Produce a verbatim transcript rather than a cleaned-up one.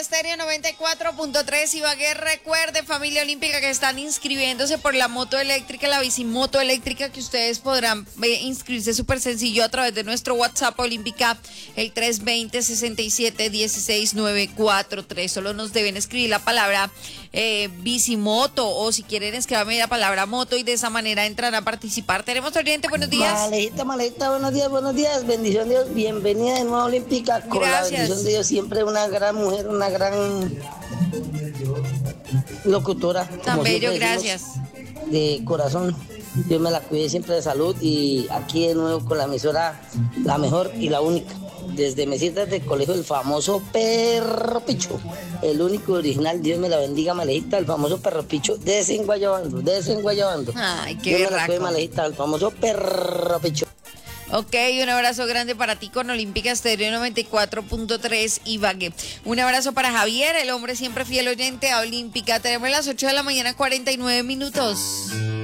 Estéreo noventa y cuatro punto tres. Ibagué, recuerde, familia olímpica, que están inscribiéndose por la moto eléctrica, la bicimoto eléctrica, que ustedes podrán eh, inscribirse súper sencillo a través de nuestro WhatsApp olímpica, el tres dos cero, seis siete uno seis nueve cuatro tres. Solo nos deben escribir la palabra eh, bicimoto, o si quieren escribirme la palabra moto, y de esa manera entran a participar. Tenemos oyente, buenos días. Malejita, Malejita, buenos días, buenos días. Bendición de Dios, bienvenida de nuevo a Olímpica. Con Gracias. la bendición de Dios, siempre una gran mujer, una gran locutora. Tan bello, siempre decimos, gracias. de corazón. Dios me la cuide siempre de salud, y aquí de nuevo con la emisora, la mejor y la única. Desde Mesitas del Colegio, el famoso Perro Picho, el único original. Dios me la bendiga, Malejita, el famoso Perro Picho, desenguayabando, desenguayabando. Ay, qué Dios me la cuide, berraco. Malejita, el famoso Perro Picho. Ok, un abrazo grande para ti con Olímpica Estéreo noventa y cuatro punto tres Ibagué. Un abrazo para Javier, el hombre siempre fiel oyente a Olímpica. Tenemos las ocho de la mañana, cuarenta y nueve minutos.